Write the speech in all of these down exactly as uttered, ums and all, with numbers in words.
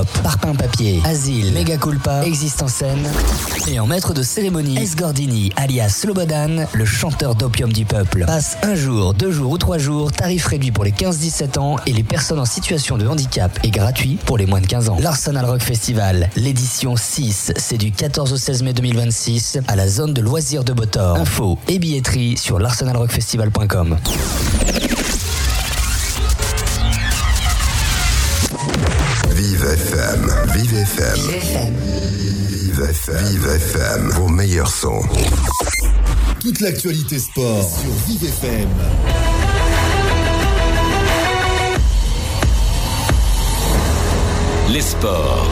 Parpaing Papier, Asile, Mega Culpa, Existe en scène. Et en maître de cérémonie, S. Gordini, alias Slobodan, le chanteur d'opium du peuple. Passe un jour, deux jours ou trois jours, tarif réduit pour les quinze dix-sept ans et les personnes en situation de handicap et gratuit pour les moins de quinze ans. L'Arsenal Rock Festival, l'édition six, c'est du quatorze au seize mai deux mille vingt-six à la zone de loisirs de Botor. Info et billetterie sur l'arsenal rock festival point com. Vive F M, Vive F M, Vive F M, Vive F M, vos meilleurs sons. Toute l'actualité sport sur Vive F M. Les sports.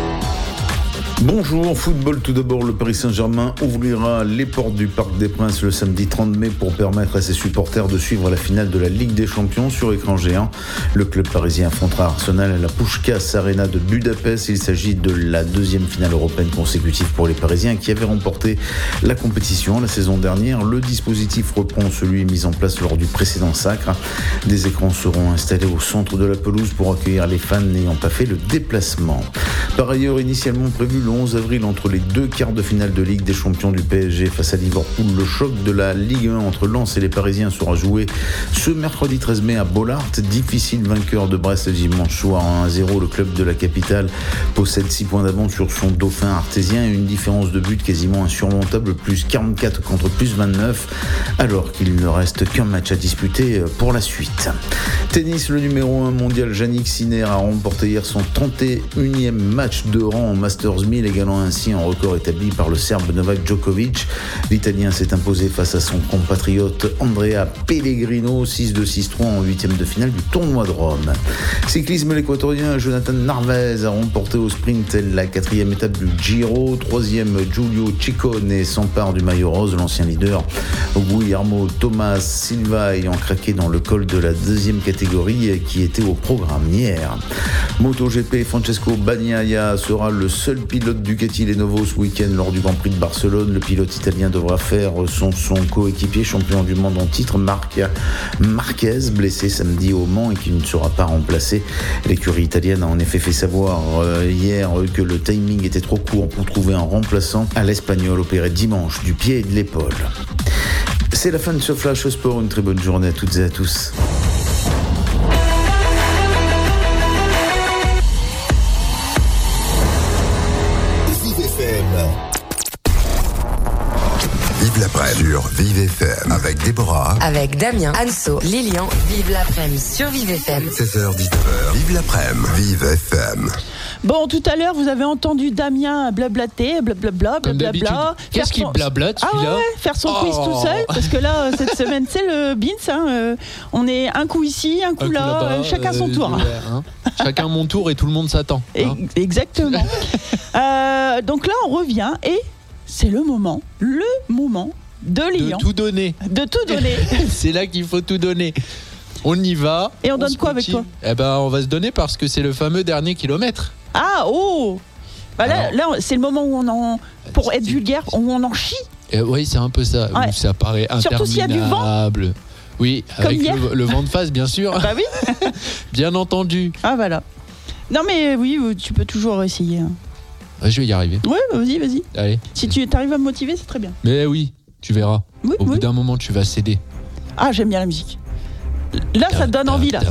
Bonjour, football tout d'abord, le Paris Saint-Germain ouvrira les portes du Parc des Princes le samedi trente mai pour permettre à ses supporters de suivre la finale de la Ligue des Champions sur écran géant. Le club parisien affrontera Arsenal à la Puskás Arena de Budapest. Il s'agit de la deuxième finale européenne consécutive pour les Parisiens qui avaient remporté la compétition la saison dernière. Le dispositif reprend celui mis en place lors du précédent sacre. Des écrans seront installés au centre de la pelouse pour accueillir les fans n'ayant pas fait le déplacement. Par ailleurs, initialement prévu le onze avril entre les deux quarts de finale de Ligue des Champions du P S G face à Liverpool, le choc de la Ligue un entre Lens et les Parisiens sera joué ce mercredi treize mai à Bollaert. Difficile vainqueur de Brest dimanche soir un à zéro, le club de la capitale possède six points d'avance sur son dauphin artésien et une différence de but quasiment insurmontable, plus quarante-quatre contre plus vingt-neuf, alors qu'il ne reste qu'un match à disputer pour la suite. Tennis, le numéro un mondial Jannik Sinner a remporté hier son trente et unième match de rang au Masters mille, égalant ainsi un record établi par le Serbe Novak Djokovic. L'Italien s'est imposé face à son compatriote Andrea Pellegrino, six deux six trois en huitième de finale du tournoi de Rome. Cyclisme, l'Équatorien Jonathan Narvaez a remporté au sprint la quatrième étape du Giro. Troisième, Giulio Ciccone s'empare du maillot rose, l'ancien leader Guillermo Thomas Silva ayant craqué dans le col de la deuxième catégorie qui était au programme hier. MotoGP, Francesco Bagnaia sera le seul pilote Ducati Lenovo ce week-end lors du Grand Prix de Barcelone. Le pilote italien devra faire son, son coéquipier champion du monde en titre, Marc Marquez, blessé samedi au Mans et qui ne sera pas remplacé. L'écurie italienne a en effet fait savoir euh, hier que le timing était trop court pour trouver un remplaçant à l'Espagnol opéré dimanche du pied et de l'épaule. C'est la fin de ce Flash Sport. Une très bonne journée à toutes et à tous. Vive l'après-midi sur Vive F M avec Déborah, avec Damien, Anso, Lilian. Vive l'après-midi sur Vive F M. seize heures dix-neuf heures. Vive l'après-midi, Vive F M. Bon, tout à l'heure, vous avez entendu Damien blablater, blablabla, blablabla. Qu'est-ce qu'il blablate, celui-là ? Ah ouais, faire son quiz oh. tout seul, parce que là, cette semaine, c'est le Beans, hein, euh, on est un coup ici, un coup, un là, coup là-bas, euh, chacun son tour. Euh, ouais, hein. Chacun mon tour et tout le monde s'attend. Hein. Exactement. euh, donc là, on revient et c'est le moment, le moment de Lilian. De tout donner. De tout donner. C'est là qu'il faut tout donner. On y va. Et on, on donne quoi continue. avec toi ? Eh ben, on va se donner parce que c'est le fameux dernier kilomètre. Ah, oh bah là, Alors, là, c'est le moment où on en, pour être vulgaire, où on en chie. Eh oui, c'est un peu ça. Ouais. Ça paraît interminable. Surtout s'il y a du vent. Oui, Comme avec hier. le, le vent de face, bien sûr. Ah bah oui. Bien entendu. Ah voilà. Non mais oui, tu peux toujours essayer. Hein. Je vais y arriver. Ouais, vas-y, vas-y. Allez. Si tu arrives à me motiver, c'est très bien. Mais oui, tu verras. Oui, Au oui. bout d'un moment, tu vas céder. Ah, j'aime bien la musique. Là, ça te donne envie, là.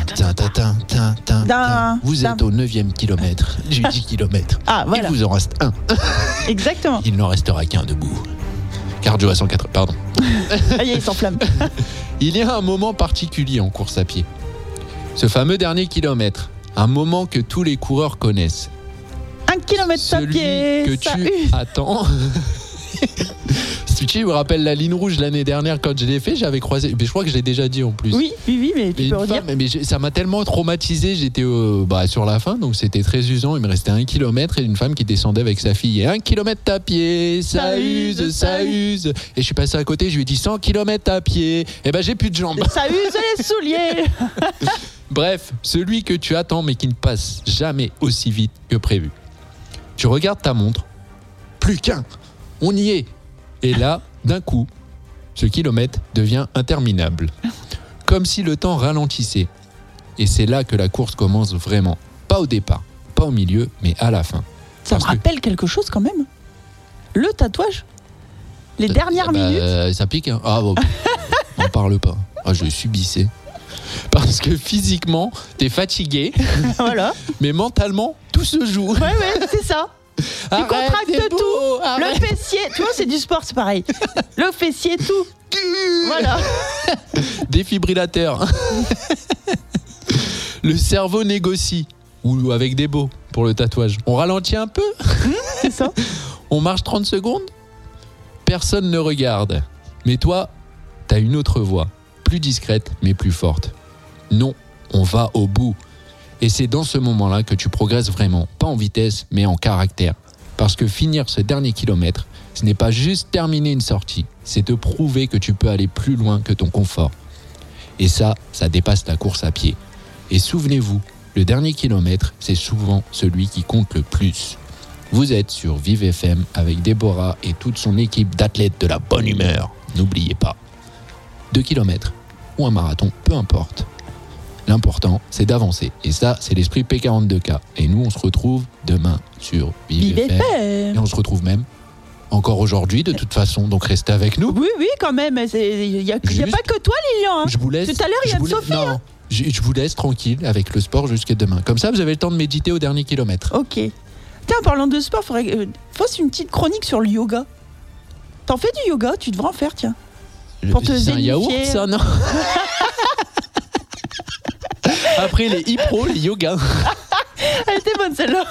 Vous êtes au neuvième kilomètre du dix kilomètres. Ah, voilà. Il vous en reste un. Exactement. Il n'en restera qu'un debout. Cardio à cent quatre, pardon. Ah, il s'enflamme. Il y a un moment particulier en course à pied. Ce fameux dernier kilomètre. Un moment que tous les coureurs connaissent. Un kilomètre à pied. Celui que ça tu use. attends. Tu me rappelles la ligne rouge l'année dernière quand je l'ai fait, j'avais croisé, mais je crois que je l'ai déjà dit en plus. Oui, oui, oui, mais tu mais peux redire. Femme, mais ça m'a tellement traumatisé, j'étais euh, bah, sur la fin, donc c'était très usant. Il me restait un kilomètre et une femme qui descendait avec sa fille. Et un kilomètre à pied, ça, ça use, use, ça use. use. Et je suis passé à côté, je lui ai dit cent kilomètres à pied. Et ben j'ai plus de jambes. Ça use les souliers. Bref, celui que tu attends mais qui ne passe jamais aussi vite que prévu. Tu regardes ta montre, plus qu'un, on y est. Et là, d'un coup, ce kilomètre devient interminable. Comme si le temps ralentissait. Et c'est là que la course commence vraiment. Pas au départ, pas au milieu, mais à la fin. Ça Parce me rappelle quelque chose quand même. Le tatouage. Les que, dernières bah, minutes. euh, ça pique, hein. Ah bon, on parle pas. Ah, je subissais. Parce que physiquement, t'es fatigué, Voilà. mais mentalement, tout se joue. Ouais, ouais, c'est ça. Tu Arrête, contractes c'est beau, tout. arrête. Le fessier. Tu vois, c'est du sport, c'est pareil. Le fessier, tout. Voilà. Défibrillateur. Le cerveau négocie. Ou avec des beaux pour le tatouage. On ralentit un peu. C'est ça. On marche trente secondes. Personne ne regarde. Mais toi, t'as une autre voix. Plus discrète, mais plus forte. Non, on va au bout. Et c'est dans ce moment-là que tu progresses vraiment. Pas en vitesse, mais en caractère. Parce que finir ce dernier kilomètre, ce n'est pas juste terminer une sortie. C'est te prouver que tu peux aller plus loin que ton confort. Et ça, ça dépasse la course à pied. Et souvenez-vous, le dernier kilomètre, c'est souvent celui qui compte le plus. Vous êtes sur Vive F M avec Déborah et toute son équipe d'athlètes de la bonne humeur. N'oubliez pas, deux kilomètres ou un marathon, peu importe. L'important, c'est d'avancer. Et ça, c'est l'esprit P quarante-deux K. Et nous, on se retrouve demain sur Vive, Vive F M. F M. Et on se retrouve même encore aujourd'hui, de toute façon. Donc, restez avec nous. Oui, oui, quand même. Il n'y a, y a Juste- pas que toi, Lilian. Hein. Je vous laisse. Tout à l'heure, il y je a vous de la- Sophie. Non, hein. je, je vous laisse tranquille avec le sport jusqu'à demain. Comme ça, vous avez le temps de méditer au dernier kilomètre. Ok. Tiens, en parlant de sport, il faudrait que euh, fasse une petite chronique sur le yoga. T'en fais du yoga, tu devrais en faire, tiens. Pour te C'est un zénifier. yaourt, ça, non? Après les e-pro, les yoga. Elle était bonne celle-là.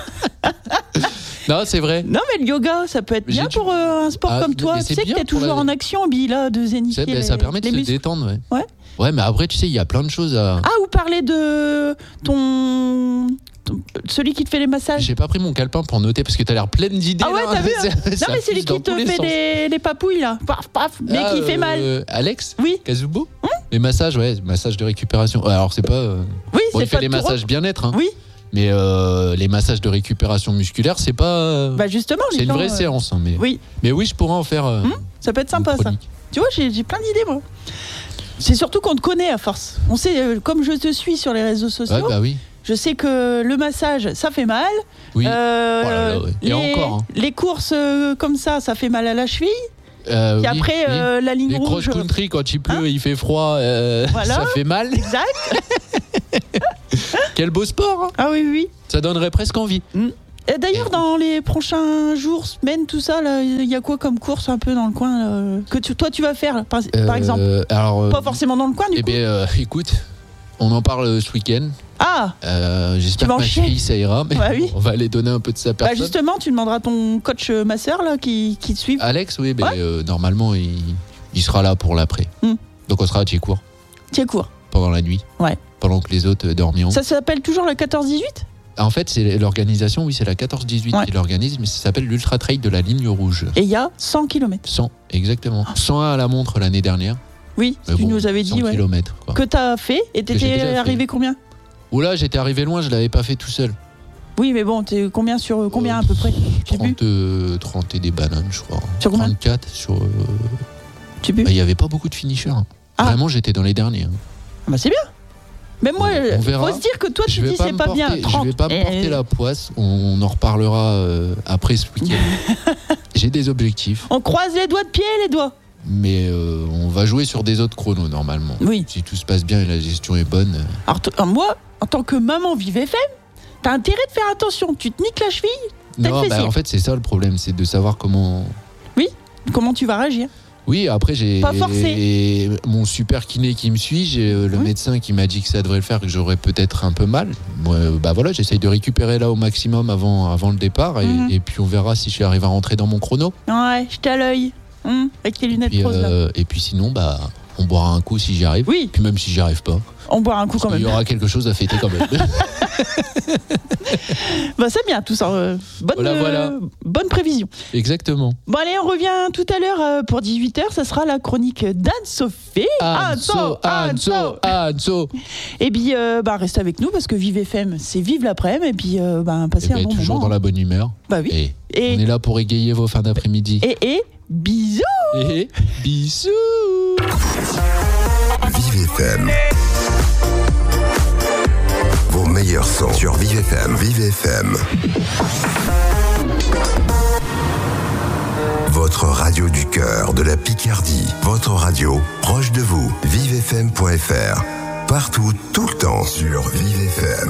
Non, c'est vrai. Non, mais le yoga, ça peut être J'ai bien du- pour euh, un sport Ah, comme mais toi. c'est Tu sais que bien t'es pour toujours la- en action, Bi, là, de zénifier. C'est- ben, les- ça permet de les se muscles. détendre, ouais. Ouais. Ouais, mais après, tu sais, il y a plein de choses à. Ah, ou parler de ton... ton- celui qui te fait les massages. J'ai pas pris mon calepin pour noter parce que t'as l'air pleine d'idées. Ah ouais, là. t'as vu, hein. Ça- ça Non, mais c'est lui fuse dans qui te tous les fait sens. les, les papouilles, là. Paf, paf, mais Ah, qui fait mal. euh, Alex Oui. Kazubo Les massages, ouais, massages de récupération. Alors, c'est pas. euh, Oui, Bon, c'est il fait pas les tout massages rond. bien-être, hein. Oui, Mais euh, les massages de récupération musculaire, c'est pas. euh, bah justement. les c'est une gens, vraie euh, séance, hein, mais. Oui, Mais oui, je pourrais en faire. euh, ça peut être une sympa, ça. chronique. Tu vois, j'ai j'ai plein d'idées, moi. C'est surtout qu'on te connaît à force. On sait, euh, comme je te suis sur les réseaux sociaux, Ouais, bah oui. je sais que le massage, ça fait mal. Oui. Euh, Oh là là, ouais. Et les, encore, hein. les courses euh, comme ça, ça fait mal à la cheville. Euh, Et oui, après, oui. euh, la ligne Les rouge. cross-country, quand il pleut, Hein il fait froid, euh, Voilà. ça fait mal. Exact. Quel beau sport, hein. Ah oui, oui. Ça donnerait presque envie. Et d'ailleurs, dans les prochains jours, semaines, tout ça, là, il y a quoi comme course un peu dans le coin là, que tu, toi tu vas faire, là, par, par Euh, exemple. Alors, euh, Pas forcément dans le coin, du eh coup. bien, euh, écoute, on en parle ce week-end. Ah, Euh, Tu J'espère vas que en ma chier. fille, ça ira. Mais Bah oui. on va aller donner un peu de sa bah personne. justement, tu demanderas à ton coach euh, masseur là, qui, qui te suive. Alex, oui, ben, Ouais. euh, normalement, il, il sera là pour l'après. Hmm. Donc, on sera à Thiécourt Tiens, court. pendant la nuit. Ouais. Pendant que les autres euh, dormiront. Ça s'appelle toujours la quatorze dix-huit En fait, c'est l'organisation, oui, c'est la quatorze dix-huit Ouais. qui l'organise, mais ça s'appelle l'Ultra Trail de la Ligne Rouge. et il y a cent kilomètres. cent, exactement. cent un à la montre l'année dernière. Oui, Mais tu bon, nous avais cent dit ouais. kilomètres, quoi. Que t'as fait et Que j'ai déjà t'étais fait. arrivé combien? Oula, j'étais arrivé loin, je l'avais pas fait tout seul. Oui, mais bon, t'es combien sur euh, combien Euh, à peu près? J'ai bu. trente, euh, trente et des bananes, je crois. Sur combien trente-quatre sur. euh, J'ai bu. bah, Il y avait pas beaucoup de finishers. hein. Ah. Vraiment, j'étais dans les derniers. hein. Ah bah c'est bien. Même moi, On- on il verra. faut se dire que toi Je tu vais dis pas c'est me pas porter- bien. Je trente. vais pas me Eh, porter la poisse. On, on en reparlera euh, après ce week-end. J'ai des objectifs, On croise les doigts de pied, les doigts. mais euh, on va jouer sur des autres chronos normalement. Oui. Si tout se passe bien et la gestion est bonne. euh, Alors t- moi, en tant que maman Vive F M, t'as intérêt de faire attention. Tu te niques la cheville, T'as Non, le bah, fessier. en fait, c'est ça le problème, c'est de savoir comment. comment tu vas réagir? Oui, après j'ai Pas forcé. mon super kiné qui me suit, j'ai euh, le Oui. médecin qui m'a dit que ça devrait le faire, que j'aurais peut-être un peu mal. Moi, euh, bah voilà, j'essaye de récupérer là au maximum avant, avant le départ et, Mhm. et puis on verra si j'arrive à rentrer dans mon chrono. Ouais, j'étais à l'œil. Hum, avec tes lunettes Puis, roses là. euh, et puis sinon, bah on boira un coup si j'y arrive. Oui, Puis même si j'y arrive pas, on boira un coup quand il y même. aura quelque chose à fêter quand même. Bah c'est bien tout ça. euh, bonne, Voilà, euh, voilà. bonne prévision. Exactement. Bon allez, on revient tout à l'heure euh, pour dix-huit heures. Ça sera la chronique d'Anne-Sophie. Anso, Anso, Anso. Et puis euh, bah restez avec nous parce que Vive F M, c'est vive l'après-midi et puis euh, bah, Eh passer ben, un bon toujours moment. dans la bonne humeur. Bah oui. Et Et, on est là pour égayer vos fins d'après-midi. et, et bisous. Et bisous. Vive F M. Vos meilleurs meilleurs sons sur Vive F M. Vive F M. Votre radio du cœur, de la Picardie. Votre radio proche de vous. vive f m point f r. Partout, tout le temps sur Vive F M.